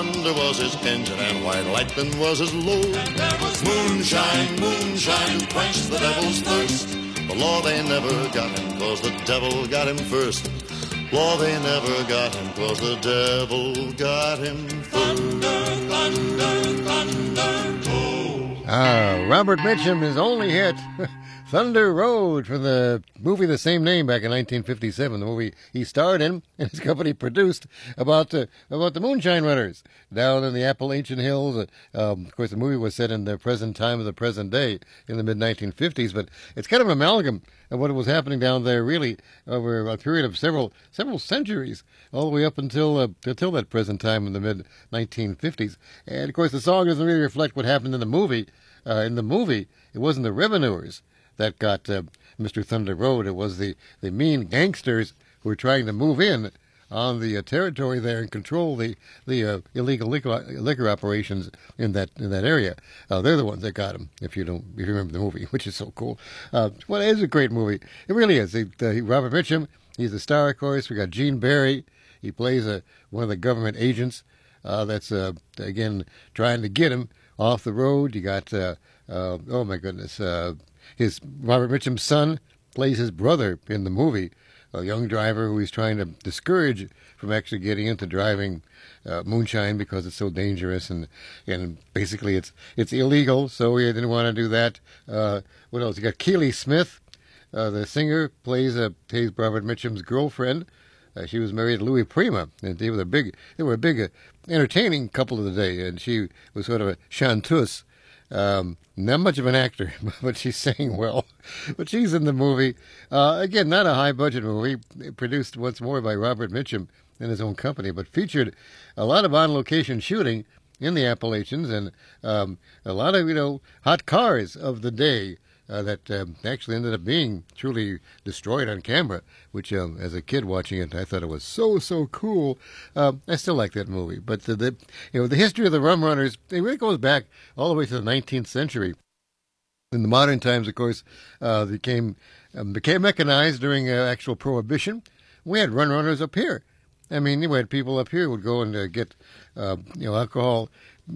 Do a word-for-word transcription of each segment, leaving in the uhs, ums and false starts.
thunder was his engine, and white lightning was his load. Moonshine, moonshine, quench the devil's thirst. But Lord, they never got him, 'cause the devil got him first. Lord, they never got him, 'cause the devil got him first. Thunder, thunder, thunder, oh. Ah, Robert Mitchum, his only hit, Thunder Road, from the movie the same name back in nineteen fifty-seven, the movie he starred in and his company produced about the, about the moonshine runners down in the Appalachian Hills. Um, of course, the movie was set in the present time of the present day in the mid nineteen fifties, but it's kind of an amalgam of what was happening down there really over a period of several several centuries, all the way up until uh, until that present time in the mid nineteen fifties. And, of course, the song doesn't really reflect what happened in the movie. Uh, in the movie, it wasn't the revenuers that got uh, Mister Thunder Road. It was the, the mean gangsters who were trying to move in on the uh, territory there and control the the uh, illegal liquor, liquor operations in that in that area. Uh, they're the ones that got him. If you don't, if you remember the movie, which is so cool. Uh, well, it is a great movie. It really is. He, uh, Robert Mitchum, he's the star, of course. We got Gene Barry. He plays a one of the government agents uh, that's uh, again trying to get him off the road. You got uh, uh, oh my goodness. Uh, His Robert Mitchum's son plays his brother in the movie, a young driver who he's trying to discourage from actually getting into driving uh, moonshine because it's so dangerous and and basically it's it's illegal. So he didn't want to do that. Uh, what else? You got Keely Smith, uh, the singer, plays uh, plays Robert Mitchum's girlfriend. Uh, she was married to Louis Prima, and they were a big they were a big uh, entertaining couple of the day, and she was sort of a chanteuse. Um, not much of an actor, but she sang well. But she's in the movie. Uh, again, not a high-budget movie, produced once more by Robert Mitchum and his own company, but featured a lot of on-location shooting in the Appalachians and um, a lot of, you know, hot cars of the day uh, that um, actually ended up being truly destroyed on camera, which um, as a kid watching it, I thought it was so, so cool. Uh, I still like that movie. But the, the, you know, the history of the rum runners, it really goes back all the way to the nineteenth century. In the modern times, of course, uh, they came, um, became mechanized during uh, actual prohibition. We had run runners up here. I mean, we had people up here who would go and uh, get, uh, you know, alcohol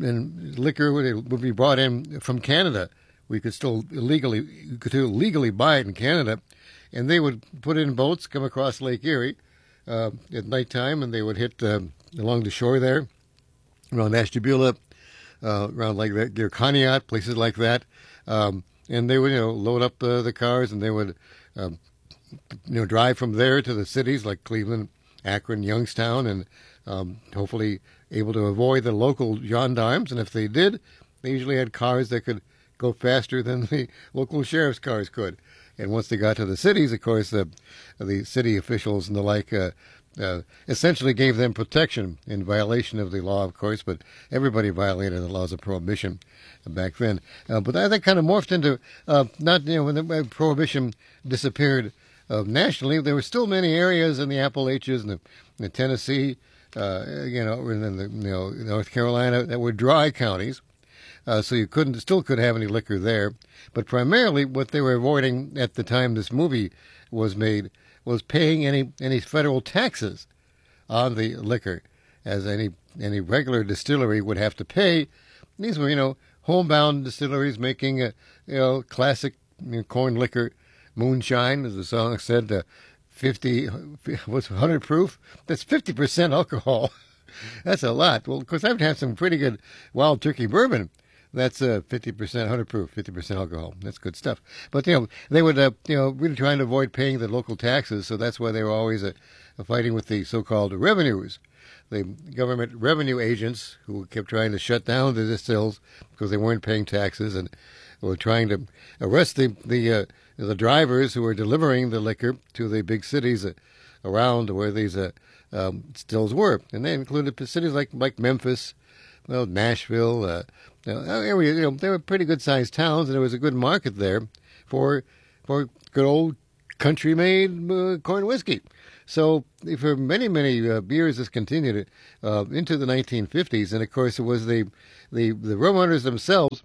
and liquor would, would be brought in from Canada. We could still illegally, you could still legally buy it in Canada, and they would put it in boats, come across Lake Erie uh, at nighttime, and they would hit uh, along the shore there, around Ashtabula, uh, around like that, near Conneaut, places like that, um, and they would, you know, load up uh, the cars, and they would, um, you know, drive from there to the cities like Cleveland, Akron, Youngstown, and um, hopefully able to avoid the local gendarmes. And if they did, they usually had cars that could go faster than the local sheriff's cars could. And once they got to the cities, of course, the the city officials and the like uh, uh, essentially gave them protection in violation of the law, of course, but everybody violated the laws of prohibition back then. Uh, but that, that kind of morphed into, uh, not, you know, when the when prohibition disappeared uh, nationally, there were still many areas in the Appalachians and the, the Tennessee, uh, you know, and then the, you know, North Carolina that were dry counties. Uh, so you couldn't, still couldn't have any liquor there. But primarily what they were avoiding at the time this movie was made was paying any, any federal taxes on the liquor, as any any regular distillery would have to pay. These were, you know, homebound distilleries making, a, you know, classic, you know, corn liquor, moonshine, as the song said, uh, fifty, what's one hundred proof? That's fifty percent alcohol. That's a lot. Well, of course, I've had some pretty good Wild Turkey bourbon. That's uh, fifty percent, one hundred proof, fifty percent alcohol. That's good stuff. But, you know, they would, uh, you know, really trying to avoid paying the local taxes, so that's why they were always uh, fighting with the so-called revenues, the government revenue agents who kept trying to shut down the distills because they weren't paying taxes and were trying to arrest the the, uh, the drivers who were delivering the liquor to the big cities uh, around where these uh, um, stills were. And they included cities like, like Memphis, well, Nashville, uh, area, you know, they were pretty good-sized towns, and there was a good market there for for good old country-made uh, corn whiskey. So for many, many uh, years, this continued uh, into the nineteen fifties, and of course, it was the the the rum runners themselves.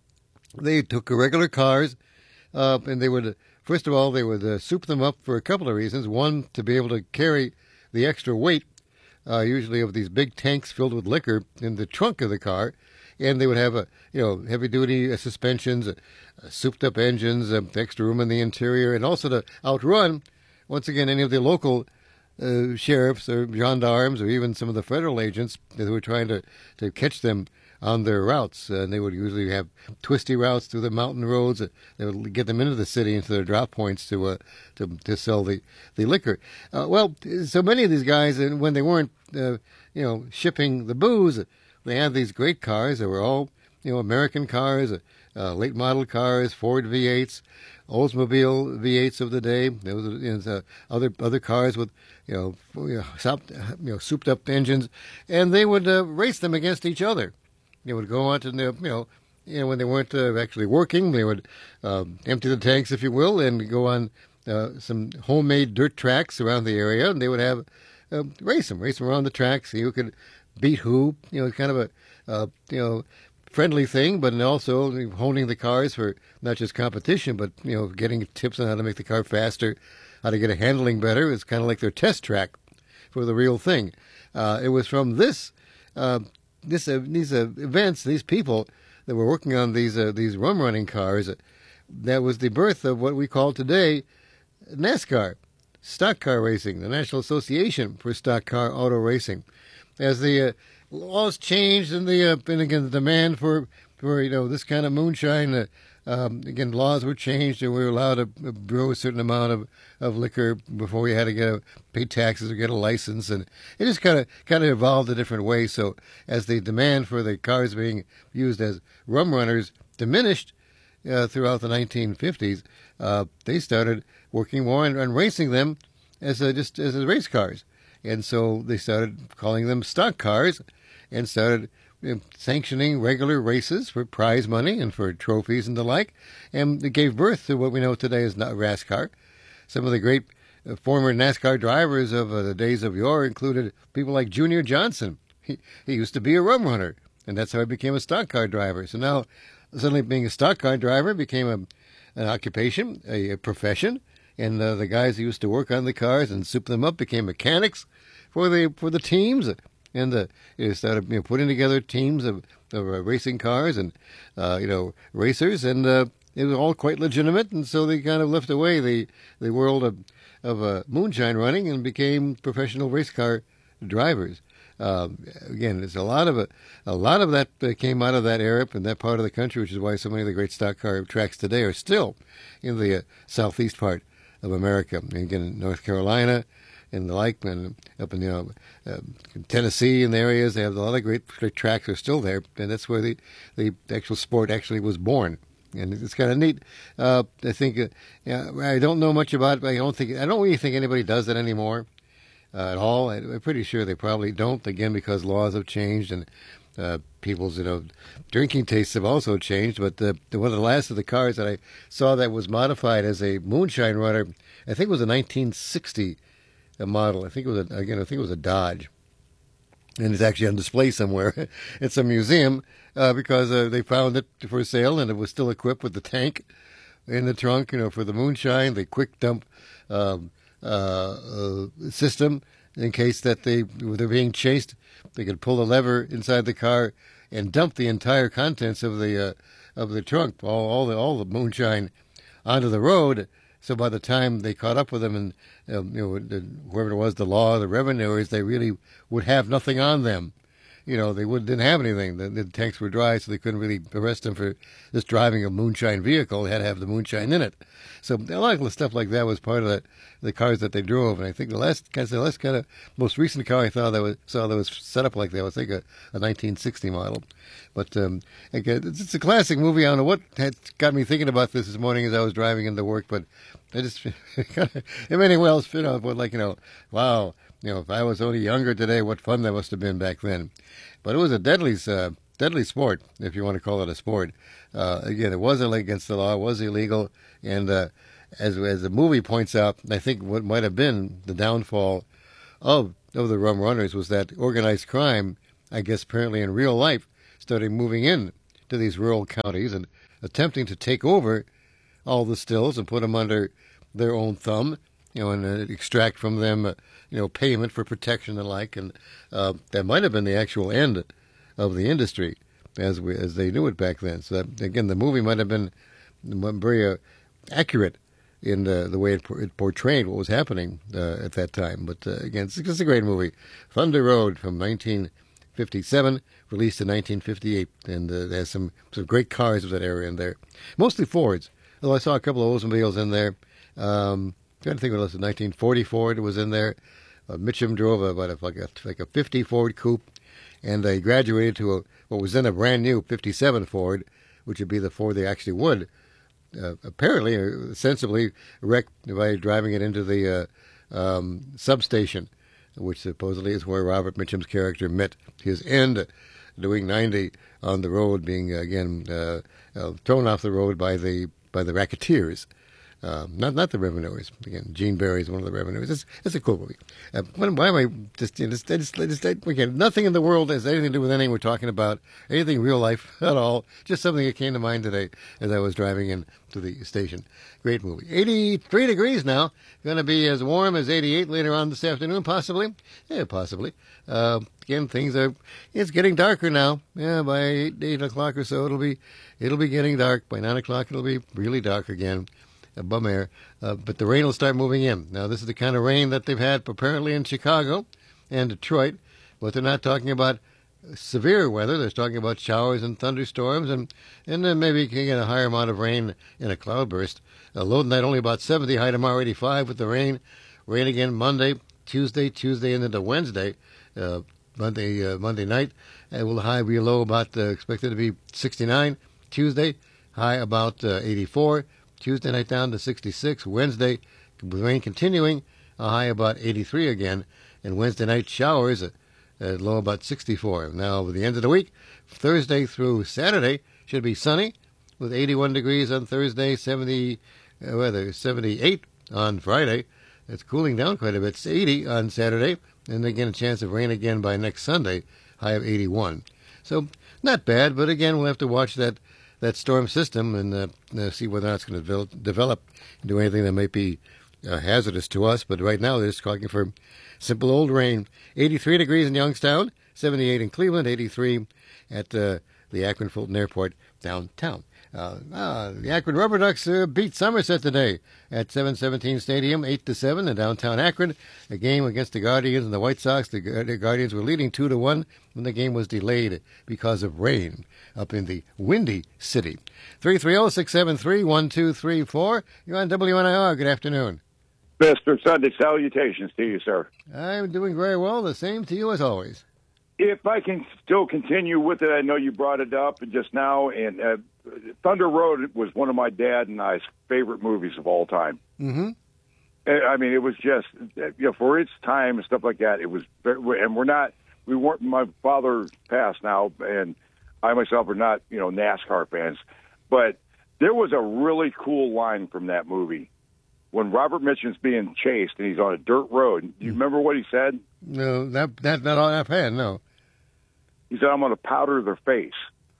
They took regular cars, uh, and they would first of all they would uh, soup them up for a couple of reasons. One, to be able to carry the extra weight uh, usually of these big tanks filled with liquor in the trunk of the car, and they would have a you know heavy duty uh, suspensions, uh, souped up engines, uh, extra room in the interior, and also to outrun once again any of the local uh, sheriffs or gendarmes or even some of the federal agents that were trying to to catch them on their routes. Uh, and they would usually have twisty routes through the mountain roads. Uh, they would get them into the city, into their drop points to uh, to, to sell the, the liquor. Uh, well, so many of these guys, and when they weren't, uh, you know, shipping the booze, they had these great cars that were all, you know, American cars, uh, late model cars, Ford V eights, Oldsmobile V eights of the day. There was you know, uh, other other cars with, you know, you know, souped, you know, souped up engines, and they would uh, race them against each other. They would go on to, you know, you know when they weren't uh, actually working, they would uh, empty the tanks, if you will, and go on uh, some homemade dirt tracks around the area, and they would have uh, race them, race them around the tracks, see who could beat who. You know, kind of a uh, you know friendly thing, but also honing the cars for not just competition, but you know getting tips on how to make the car faster, how to get a handling better. It's kind of like their test track for the real thing. Uh, it was from this. Uh, This, uh, these uh, events, these people that were working on these uh, these rum running cars, uh, that was the birth of what we call today NASCAR, stock car racing, the National Association for Stock Car Auto Racing. As the uh, laws changed and the uh, and again the demand for for you know this kind of moonshine, uh, um, again laws were changed and we were allowed to brew a certain amount of, of liquor before you had to get a, pay taxes or get a license, and it just kind of kind of evolved a different way. So as the demand for the cars being used as rum runners diminished uh, throughout the nineteen fifties, uh, they started working more on, on racing them as a, just as a race cars, and so they started calling them stock cars, and started sanctioning regular races for prize money and for trophies and the like, and it gave birth to what we know today as NASCAR. Some of the great uh, former NASCAR drivers of uh, the days of yore included people like Junior Johnson. He, he used to be a rum runner, and that's how he became a stock car driver. So now, suddenly being a stock car driver became a, an occupation, a, a profession, and uh, the guys who used to work on the cars and soup them up became mechanics for the for the teams. And uh, you started you know, putting together teams of, of uh, racing cars and, uh, you know, racers. And uh, it was all quite legitimate. And so they kind of left away the, the world of, of uh, moonshine running and became professional race car drivers. Uh, again, there's a lot of a, a lot of that uh, came out of that era and that part of the country, which is why so many of the great stock car tracks today are still in the uh, southeast part of America. And again, North Carolina and the like, and up in you know uh, Tennessee and the areas, they have a lot of great, great tracks are still there, and that's where the the actual sport actually was born. And it's kind of neat. Uh, I think uh, yeah, I don't know much about it, but I don't think I don't really think anybody does it anymore uh, at all. I, I'm pretty sure they probably don't. Again, because laws have changed and uh, people's you know drinking tastes have also changed. But the, the one of the last of the cars that I saw that was modified as a moonshine runner, I think it was a nineteen sixty. A model. I think it was a, again. I think it was a Dodge, and it's actually on display somewhere. It's a museum uh, because uh, they found it for sale, and it was still equipped with the tank in the trunk, you know, for the moonshine, the quick dump um, uh, uh, system in case that they they're being chased. They could pull the lever inside the car and dump the entire contents of the uh, of the trunk, all all the all the moonshine onto the road. So by the time they caught up with them, and um, you know, the, whoever it was, the law, the revenuers, they really would have nothing on them. You know, they would, didn't have anything. The, the tanks were dry, so they couldn't really arrest them for just driving a moonshine vehicle. They had to have the moonshine in it. So a lot of stuff like that was part of the, the cars that they drove. And I think the last, kind of, the last kind of most recent car I saw that was saw that was set up like that was, I think, a, a nineteen sixty model. But um, it's a classic movie. I don't know what had got me thinking about this this morning as I was driving into work, but I just, it made me well, you know, like, you know, wow. You know, if I was only younger today, what fun that must have been back then. But it was a deadly, uh, deadly sport, if you want to call it a sport. Uh, again, it wasn't against the law; it was illegal. And uh, as as the movie points out, I think what might have been the downfall of of the rum runners was that organized crime, I guess, apparently in real life, started moving in to these rural counties and attempting to take over all the stills and put them under their own thumb. you know, and uh, extract from them, uh, you know, payment for protection and the like, and uh, that might have been the actual end of the industry as we as they knew it back then. So that, again, the movie might have been very uh, accurate in the, the way it, it portrayed what was happening uh, at that time. But uh, again, it's just a great movie. Thunder Road from nineteen fifty-seven, released in nineteen fifty-eight, and uh, there's some, some great cars of that area in there. Mostly Fords, although I saw a couple of Oldsmobiles in there. Um, I'm trying to think what else. nineteen forty Ford was in there. Uh, Mitchum drove a, about a, like, a, like a fifty Ford coupe, and they graduated to a, what was then a brand new fifty-seven Ford, which would be the Ford they actually would, uh, apparently, uh, sensibly, wreck by driving it into the uh, um, substation, which supposedly is where Robert Mitchum's character met his end, doing ninety on the road, being, again, uh, uh, thrown off the road by the by the racketeers. Uh, not not the revenuers. Again, Gene Barry is one of the revenuers. It's, it's a cool movie. Uh, why am I just, you know, just, just, just, again, nothing in the world has anything to do with anything we're talking about, anything real life at all. Just something that came to mind today as I was driving in to the station. Great movie. eighty-three degrees now. Going to be as warm as eighty-eight later on this afternoon, possibly. Yeah, possibly. Uh, again, things are, it's getting darker now. Yeah, by eight, eight o'clock or so, it'll be, it'll be getting dark. By nine o'clock, it'll be really dark again. A bum air, uh, but the rain will start moving in. Now, this is the kind of rain that they've had apparently in Chicago and Detroit, but they're not talking about severe weather. They're talking about showers and thunderstorms, and, and then maybe you can get a higher amount of rain in a cloudburst. Uh, low tonight only about seventy, high tomorrow eighty-five with the rain. Rain again Monday, Tuesday, Tuesday, and into Wednesday. Uh, Monday uh, Monday night, uh, will the high be low about, uh, expected to be sixty-nine. Tuesday, high about uh, eighty-four. Tuesday night down to sixty-six. Wednesday, with rain continuing, a high about eighty-three again. And Wednesday night showers, at uh, low about sixty-four. Now, over the end of the week, Thursday through Saturday should be sunny, with eighty-one degrees on Thursday, seventy, uh, weather, seventy-eight on Friday. It's cooling down quite a bit. It's eighty on Saturday, and again a chance of rain again by next Sunday, high of eighty-one. So, not bad, but again, we'll have to watch that that storm system and uh, uh, see whether or not it's going to develop into anything that might be uh, hazardous to us. But right now, they're just talking for simple old rain. eighty-three degrees in Youngstown, seventy-eight in Cleveland, eighty-three at uh, the Akron Fulton Airport downtown. Uh, uh, the Akron Rubber Ducks uh, beat Somerset today at seven seventeen Stadium, eight to seven in downtown Akron. A game against the Guardians and the White Sox. The, the Guardians were leading two to one when the game was delayed because of rain up in the Windy City. three three zero, six seven three, one two three four. You're on W N I R. Good afternoon. Mister Sunday, salutations to you, sir. I'm doing very well. The same to you as always. If I can still continue with it, I know you brought it up just now, and uh, Thunder Road was one of my dad and I's favorite movies of all time. Mm-hmm. I mean, it was just, you know, for its time and stuff like that, it was, and we're not, we weren't, my father passed now, and I myself are not, you know, NASCAR fans, but there was a really cool line from that movie when Robert Mitchum's being chased and he's on a dirt road. Do you remember what he said? No, that, that, not all I've had, no. He said, I'm going to powder their face.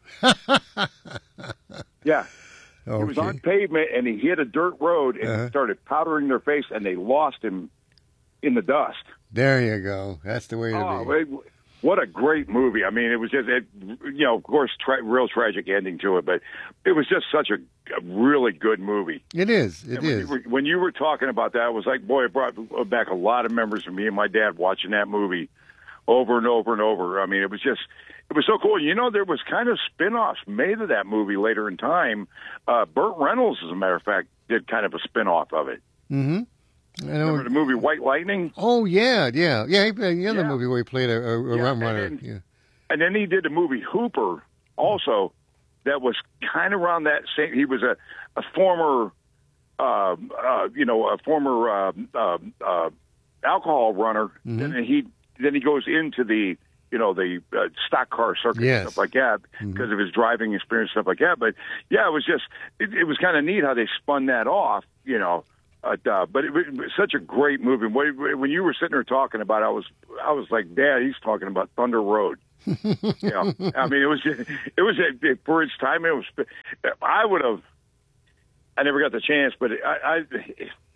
Yeah. Okay. He was on pavement, and he hit a dirt road, and uh-huh. he started powdering their face, and they lost him in the dust. There you go. That's the way to oh, be. It, what a great movie. I mean, it was just, it, you know, of course, tra- real tragic ending to it, but it was just such a, a really good movie. It is. It and is. When you, were, when you were talking about that, it was like, boy, it brought back a lot of memories for me and my dad watching that movie over and over and over. I mean, it was just, it was so cool. You know, there was kind of spin-offs made of that movie later in time. Uh, Burt Reynolds, as a matter of fact, did kind of a spin-off of it. Mm-hmm. I know. Remember the movie White Lightning? Oh, yeah, yeah. Yeah, he played the other yeah. movie where he played a, a, a yeah, rum runner. And then, yeah. and then he did the movie Hooper also that was kind of around that same, he was a, a former, uh, uh, you know, a former uh, uh, uh, alcohol runner. Mm-hmm. And then he, then he goes into the, you know, the uh, stock car circuit yes. and stuff like that because mm-hmm. of his driving experience, stuff like that. But, yeah, it was just, it, it was kind of neat how they spun that off, you know. Uh, uh, but it, it was such a great movie. When you were sitting there talking about it, I was, I was like, Dad, he's talking about Thunder Road. You know, I mean, it was, just, it was it, for its time. It was, I would have, I never got the chance, but I, I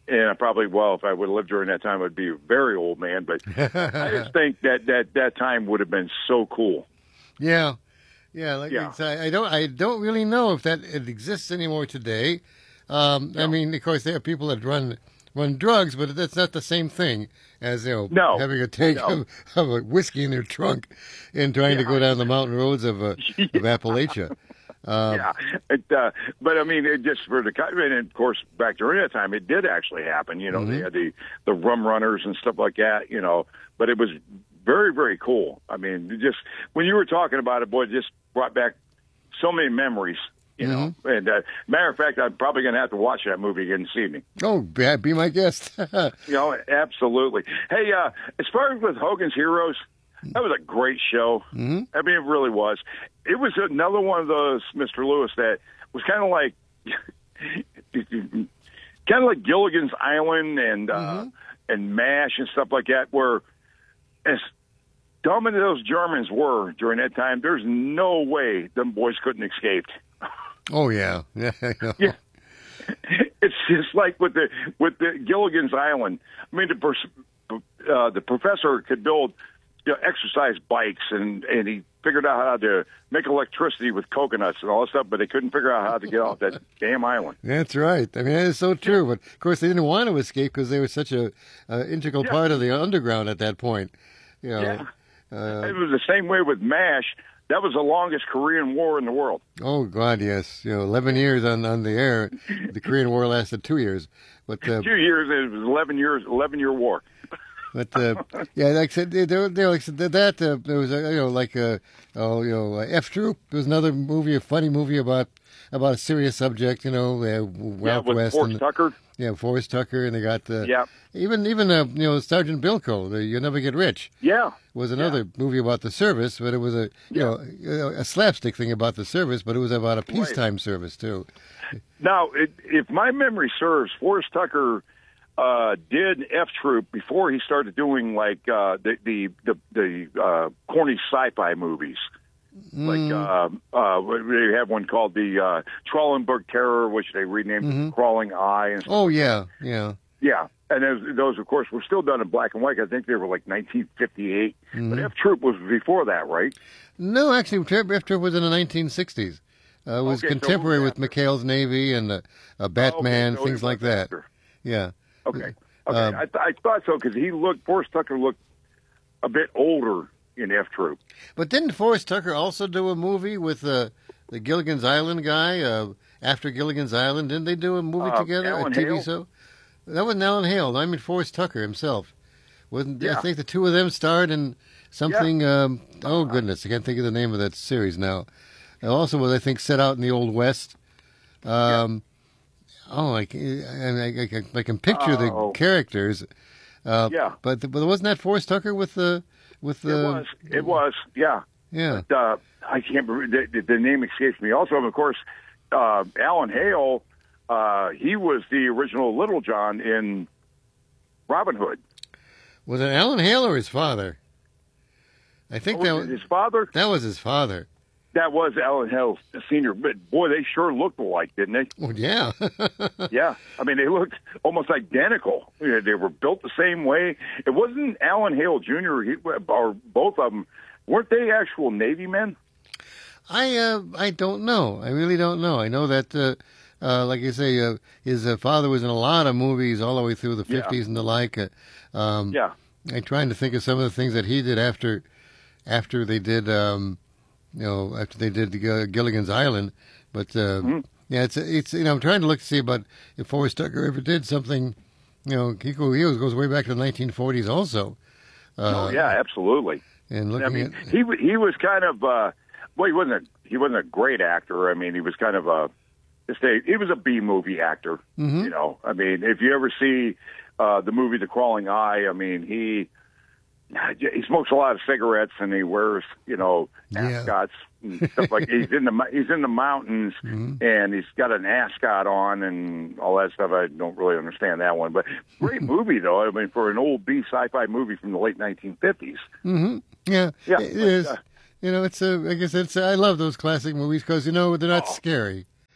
and I probably, well, if I would have lived during that time, I'd be a very old man. But I just think that, that that time would have been so cool. Yeah, yeah. Like Yeah. it's- I, I don't, I don't really know if that it exists anymore today. Um, I No. mean, of course, there are people that run run drugs, but that's not the same thing as you know No. having a take No. of, of a whiskey in their trunk and trying to go down the mountain roads of uh, of Appalachia. Um, Yeah, it, uh, but I mean, it just for the and of course back during that time, it did actually happen. You know, Mm-hmm. they had the the rum runners and stuff like that. You know, but it was very very cool. I mean, it just when you were talking about it, boy, it just brought back so many memories. You know, Mm-hmm. and uh, matter of fact, I'm probably going to have to watch that movie again this evening. Oh, be, be my guest. You know, absolutely. Hey, uh, as far as with Hogan's Heroes, that was a great show. Mm-hmm. I mean, it really was. It was another one of those, Mister Lewis, that was kind of like, kind of like Gilligan's Island and uh, Mm-hmm. and MASH and stuff like that, where as dumb as those Germans were during that time, there's no way them boys couldn't escape. Oh yeah, yeah, I know. Yeah. It's just like with the with the Gilligan's Island. I mean, the pers- uh, the professor could build, you know, exercise bikes, and and he figured out how to make electricity with coconuts and all that stuff, but they couldn't figure out how to get off that damn island. That's right. I mean, that is so true. But of course, they didn't want to escape because they were such a uh, integral Yeah. part of the underground at that point. You know, Yeah. uh, It was the same way with MASH. That was the longest Korean War in the world. oh God, yes. You know, eleven years on, on the air. The Korean War lasted two years, but uh, Two years, it was eleven years, eleven year war. but uh, yeah, like I said, they, they, they like I said, that uh, there was a, you know like uh, oh you know uh, F Troop. There was another movie, a funny movie about about a serious subject. You know, uh, Yeah, Ralph with West Forrest and Tucker. yeah, Forrest Tucker, and they got uh, Yeah. even even uh, you know Sergeant Bilko, the You'll Never Get Rich. Yeah. Was another movie about the service, but it was a you know a slapstick thing about the service, but it was about a peacetime service too. Now, it, if my memory serves, Forrest Tucker uh, did F Troop before he started doing like uh, the the the, the uh, corny sci-fi movies. Like uh, uh, they have one called the uh, Trollenberg Terror, which they renamed Crawling Eye. And Oh yeah, yeah. yeah, and those, those, of course, were still done in black and white. I think they were like nineteen fifty-eight. But F Troop was before that, right? No, actually, F Troop was in the nineteen sixties. Uh, it was Okay, so contemporary it was with McHale's Navy and uh, uh, Batman, Okay, so things it like was that. after. Yeah. Okay. Okay. Um, I, th- I thought so because he looked, Forrest Tucker looked a bit older in F Troop. But didn't Forrest Tucker also do a movie with uh, the Gilligan's Island guy uh, after Gilligan's Island? Didn't they do a movie Uh, together, Alan a T V Hale? show? That wasn't Alan Hale. I mean Forrest Tucker himself. Wasn't I Yeah. think the two of them starred in something? Um, oh goodness, I can't think of the name of that series now. It also was I think set out in the Old West. Um, Oh, I, and I, I, can- I can picture Oh. the characters. Uh, Yeah. but but wasn't that Forrest Tucker with the with the? It was. It was. Yeah. Yeah. But, uh, I can't remember. The, the name escapes me. Also, of course, uh, Alan Hale, uh, he was the original Little John in Robin Hood. Was it Alan Hale or his father? I think that Oh, was his father? that was his father. That was Alan Hale Senior. But, boy, they sure looked alike, didn't they? Well, yeah. Yeah, I mean, they looked almost identical. You know, they were built the same way. It wasn't Alan Hale Junior He, or both of them. Weren't they actual Navy men? I uh, I don't know. I really don't know. I know that, uh, uh, like I say, uh, his uh, father was in a lot of movies all the way through the Yeah. fifties and the like. Uh, um, Yeah. I'm trying to think of some of the things that he did after after they did, um, you know, after they did uh, Gilligan's Island. But uh, Mm-hmm. yeah, it's it's you know, I'm trying to look to see about if Forrest Tucker ever did something. You know, he go- he goes way back to the nineteen forties also. Uh, Oh, yeah, absolutely. And looking I mean, at he wa- he was kind of uh, well, he wasn't a, he wasn't a great actor. I mean, he was kind of a just a he was a B movie actor. Mm-hmm. You know, I mean, if you ever see uh, the movie The Crawling Eye, I mean, he he smokes a lot of cigarettes and he wears you know Yeah. ascots and stuff like he's in the mo- he's in the mountains Mm-hmm. and he's got an ascot on and all that stuff. I don't really understand that one, but great movie though. I mean, for an old B sci-fi movie from the late nineteen fifties. hmm Yeah, Yeah, it but, is. uh, You know, it's a. I guess it's. I love those classic movies because you know they're not Oh. scary.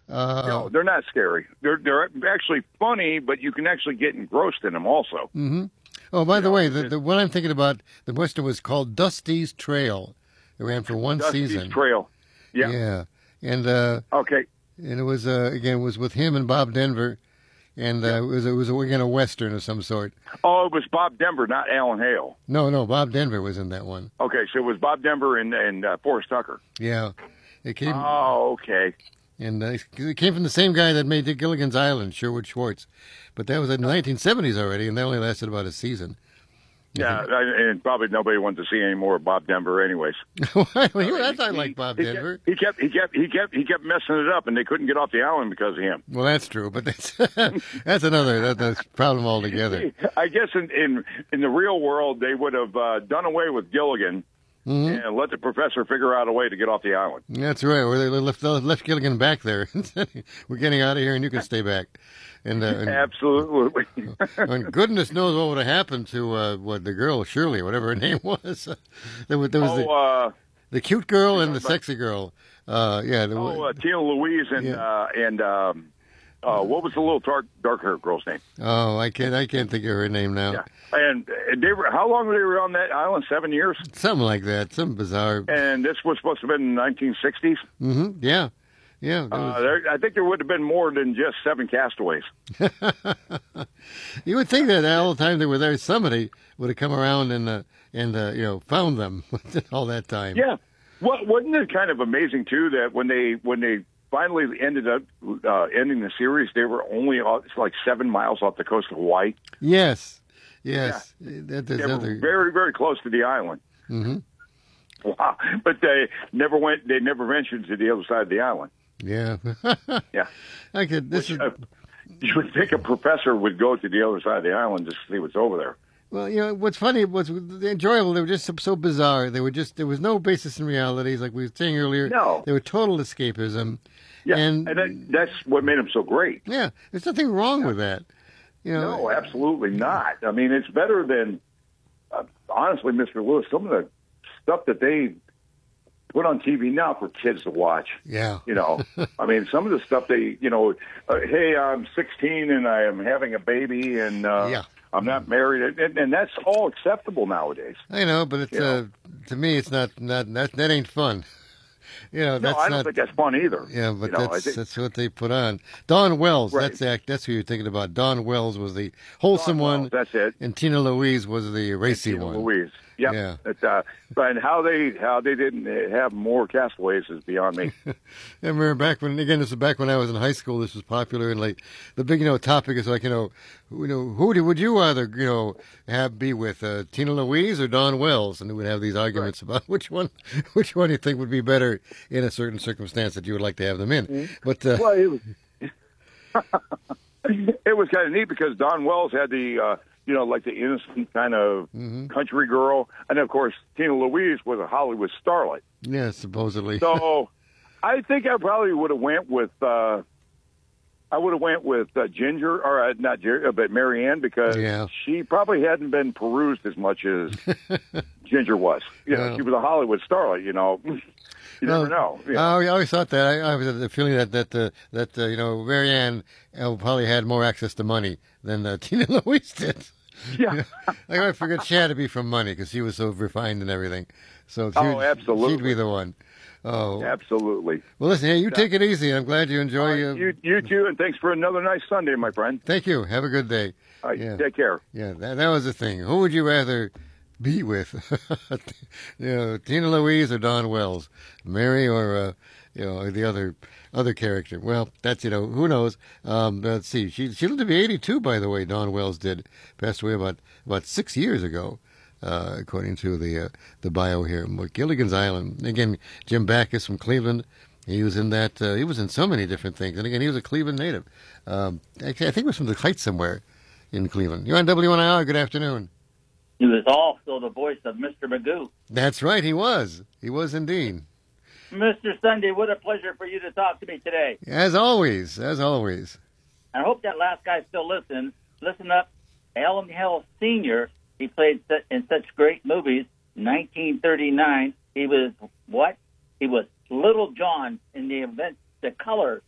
Uh, no, they're not scary. They're they're actually funny, but you can actually get engrossed in them also. Mm-hmm. Oh, by You the know, way, the, it- the one I'm thinking about, the Western was called Dusty's Trail. It ran for one Dusty's season. Trail. Yeah. Yeah. And uh, Okay. and it was uh, again it was with him and Bob Denver, and uh, it was it was again a Western of some sort. Oh, it was Bob Denver, not Alan Hale. No, no, Bob Denver was in that one. Okay, so it was Bob Denver and and uh, Forrest Tucker. Yeah. It came Oh, okay. and uh, it came from the same guy that made Dick Gilligan's Island, Sherwood Schwartz. But that was in the nineteen seventies already, and that only lasted about a season. Yeah, and probably nobody wanted to see any more of Bob Denver, anyways. Well, that's not like Bob He Denver. kept, he kept he kept he kept he kept messing it up, and they couldn't get off the island because of him. Well, that's true, but that's that's another that, that's a problem altogether. I guess in in, in the real world, they would have uh, done away with Gilligan Mm-hmm. and let the professor figure out a way to get off the island. That's right. Or they left, left Gilligan back there. We're getting out of here, and you can stay back. And, uh, and, Absolutely. and goodness knows what would have happened to uh, what the girl Shirley, whatever her name was. there was, there was oh, the, uh, the cute girl and the sexy girl. Uh, yeah. The, oh, uh, Tina Louise and Yeah. uh, and um, uh, what was the little dark dark haired girl's name? oh, I can't. I can't think of her name now. Yeah. And they were, how long were they were on that island? Seven years. Something like that. Some bizarre. And this was supposed to have been in the nineteen sixties. Mm-hmm. Yeah. Yeah. there Uh, was- there, I think there would have been more than just seven castaways. You would think that all the time they were there, somebody would have come around and uh, and uh, you know found them all that time. Yeah. What, wasn't it kind of amazing too that when they when they finally ended up uh, ending the series, they were only off, it's like seven miles off the coast of Hawaii. Yes. Yes. That, there's They were other. very very close to the island. Mhm. Wow. But they never went. They never ventured to the other side of the island. Yeah. Yeah. I could. This is Uh, you would think a professor would go to the other side of the island just to see what's over there. well. You know what's funny? What's enjoyable? They were just so, so bizarre. They were just there was no basis in realities, like we were saying earlier. No. They were total escapism. Yeah, And, and, that, that's what made them so great. yeah, there's nothing wrong with that. You know. No, absolutely not. I mean, it's better than, uh, honestly, Mister Lewis, some of the stuff that they put on T V now for kids to watch. Yeah. You know, I mean, some of the stuff they, you know, uh, hey, I'm sixteen and I am having a baby and uh, Yeah. I'm not married, and, and that's all acceptable nowadays. I know, but it's You know. uh, to me, it's not not that that ain't fun. You know, No, that's I don't not. think that's fun either. Yeah, but You know, I that's think- that's what they put on. Don Wells, Right. that's the act. That's who you're thinking about. Don Wells was the wholesome Well, one, That's it. and Tina Louise was the racy Tina one. Louise. Yep. Yeah. It's, uh, but how they how they didn't have more castaways is beyond me. I remember back when again, this was back when I was in high school. This was popular, and like the big you know topic is like you know, who, you know who do, would you rather you know have be with uh, Tina Louise or Don Wells, and we would have these arguments about which one which one you think would be better in a certain circumstance that you would like to have them in. Mm-hmm. But uh, Well, it was it was kind of neat because Don Wells had the uh, you know like the innocent kind of country girl, and of course Tina Louise was a Hollywood starlet. yeah, supposedly. So I think I probably would have went with uh, I would have went with uh, Ginger or uh, not Ginger, but Marianne because Yeah. she probably hadn't been perused as much as Ginger was. You know, Well. she was a Hollywood starlet. You know, you Well, never know. You know? I always thought that. I, I was had the feeling that that uh, that uh, you know Marianne uh, probably had more access to money than uh, Tina Louise did. Yeah. Like I figured she had to be from money because she was so refined and everything. So she, Oh, absolutely. she'd be the one. Oh, Absolutely. well, listen, hey, you take it easy. I'm glad you enjoy. Uh, Uh, you, you too, and thanks for another nice Sunday, my friend. Thank you. Have a good day. All right, Yeah. take care. Yeah, that that was the thing. Who would you rather be with? you know, Tina Louise or Don Wells, Mary or uh, you know the other other character. Well, that's you know who knows. Um, let's see. She she lived to be eighty-two, by the way. Don Wells did passed away about about six years ago, uh, according to the uh, the bio here. Well, Gilligan's Island again. Jim Backus from Cleveland. He was in that. Uh, he was in so many different things. And again, he was a Cleveland native. Um, actually, I think it was from the Heights somewhere in Cleveland. You're on W N I R. Good afternoon. He was also the voice of Mister Magoo. That's right. He was. He was indeed. Mister Sunday, what a pleasure for you to talk to me today. As always. As always. I hope that last guy still listens. Listen up. Alan Hale Senior, he played su- in such great movies. nineteen thirty-nine, he was what? He was Little John in the event, the color